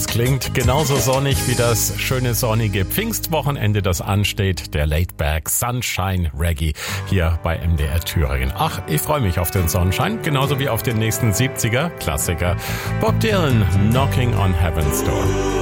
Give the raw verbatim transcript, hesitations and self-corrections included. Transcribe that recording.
Das klingt genauso sonnig wie das schöne sonnige Pfingstwochenende, das ansteht. Der Laidback Sunshine Reggae hier bei M D R Thüringen. Ach, ich freue mich auf den Sonnenschein, genauso wie auf den nächsten siebziger Klassiker. Bob Dylan, Knocking on Heaven's Door.